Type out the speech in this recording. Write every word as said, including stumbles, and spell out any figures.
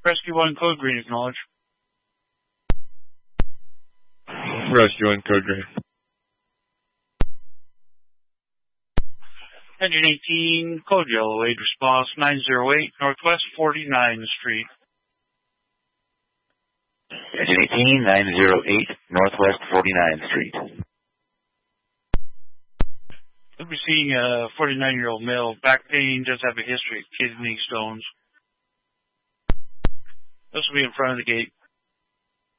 Rescue one, code green, acknowledge. Rescue one, code green. Engine eighteen, code yellow, aid response nine zero eight, Northwest forty-ninth Street. Engine eighteen, nine zero eight, Northwest forty-ninth Street. We'll be seeing a forty-nine-year-old male. Back pain, does have a history of kidney stones. This will be in front of the gate.